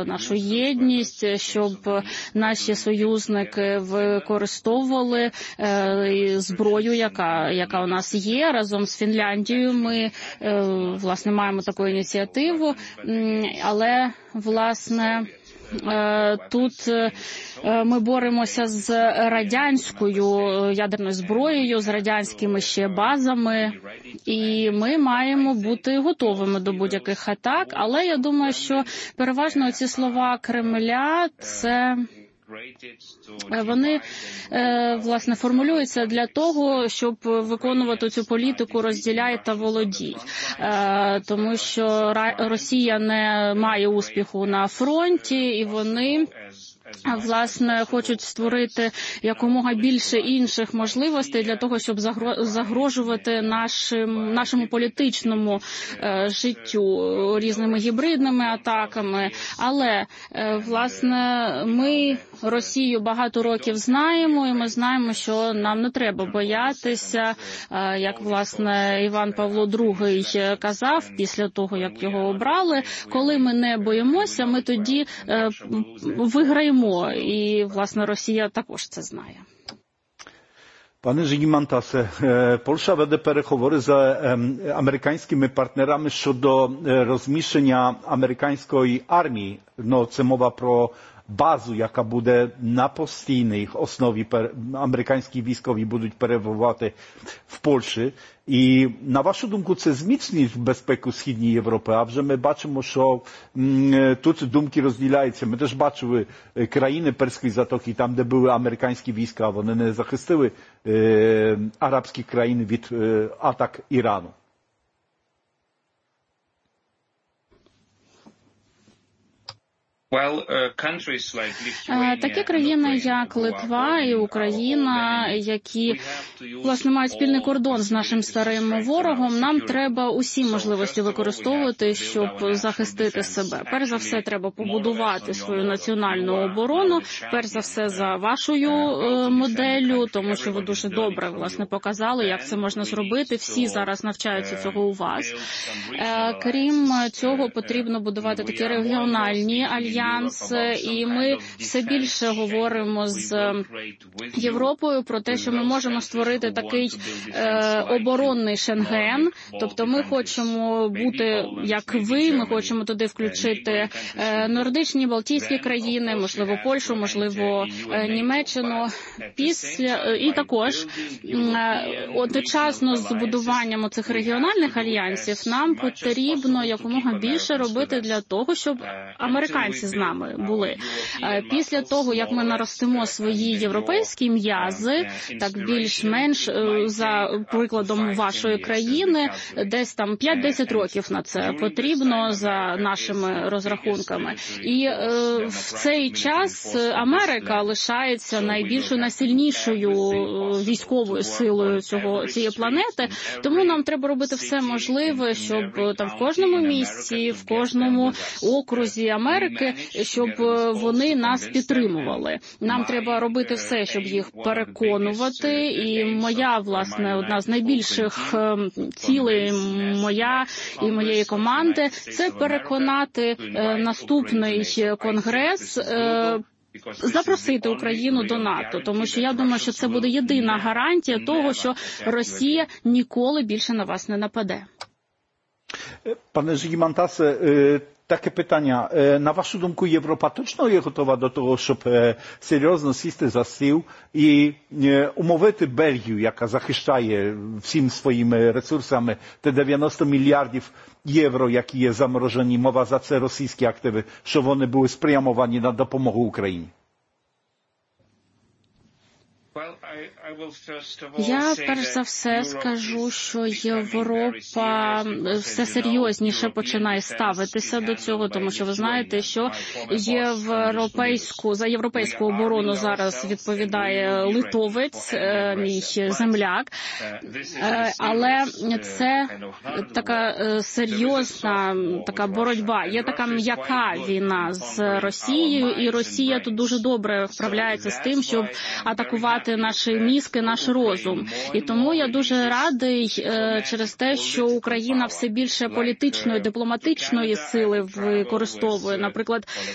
нашу єдність, щоб наші союзники використовували зброю, яка у нас є. Разом з Фінляндією ми, власне, маємо таку ініціативу, але, власне, тут ми боремося з радянською ядерною зброєю, з радянськими ще базами, і ми маємо бути готовими до будь-яких атак, але я думаю, що переважно ці слова Кремля – це... Вони, власне, формулюються для того, щоб виконувати цю політику «розділяй та володій». Тому що Росія не має успіху на фронті, і вони, власне, хочуть створити якомога більше інших можливостей для того, щоб загрожувати нашому політичному життю різними гібридними атаками. Але, власне, ми Росію багато років знаємо, і ми знаємо, що нам не треба боятися, як, власне, Іван Павло II казав після того, як його обрали, коли ми не боїмося, ми тоді виграємо. І, власне, Росія також це знає. Panie Żygimantase, Polsza веде переговори з американськими партнерами щодо розміщення американської армії. Це мова про базу, яка буде на постійній основі, американські військові будуть перебувати в Польщі. І, на вашу думку, це зміцнить безпеку Східної Європи? А вже ми бачимо, що тут думки розділяються. Ми теж бачили країни Перської затоки, там, де були американські війська, вони не захистили арабські країни від атак Ірану. Такі країни, як Литва і Україна, які, власне, мають спільний кордон з нашим старим ворогом, нам треба усі можливості використовувати, щоб захистити себе. Перш за все, треба побудувати свою національну оборону, перш за все, за вашою моделлю, тому що ви дуже добре, власне, показали, як це можна зробити. Всі зараз навчаються цього у вас. Крім цього, потрібно будувати такі регіональні альянси, і ми все більше говоримо з Європою про те, що ми можемо створити такий оборонний Шенген. Тобто ми хочемо бути як ви, ми хочемо туди включити нордичні, балтійські країни, можливо, Польщу, можливо, Німеччину. І також одночасно з будуванням цих регіональних альянсів нам потрібно якомога більше робити для того, щоб американці з нами були. Після того, як ми наростимо свої європейські м'язи, так більш-менш, за прикладом вашої країни, десь там 5-10 років на це потрібно за нашими розрахунками. І в цей час Америка лишається найбільшою, найсильнішою військовою силою цієї планети, тому нам треба робити все можливе, щоб там в кожному місці, в кожному окрузі Америки, щоб вони нас підтримували. Нам треба робити все, щоб їх переконувати, і моя, власне, одна з найбільших цілей моя і моєї команди – це переконати наступний конгрес запросити Україну до НАТО, тому що я думаю, що це буде єдина гарантія того, що Росія ніколи більше на вас не нападе. Пане Żygimantase, таке питання. На вашу думку, Європа точно є готова до того, щоб серйозно сісти за стіл і умовити Бельгію, яка захищає всім своїми ресурсами, те 90 мільярдів євро, які є заморожені, мова за це російські активи, щоб вони були спрямовані на допомогу Україні? Я перш за все скажу, що Європа все серйозніше починає ставитися до цього, тому що ви знаєте, що за європейську оборону зараз відповідає литовець, мій земляк, але це така серйозна така боротьба. Є така м'яка війна з Росією, і Росія тут дуже добре вправляється з тим, щоб атакувати наші мізки, наш розум. І тому я дуже радий через те, що Україна все більше політичної, дипломатичної сили використовує. Наприклад,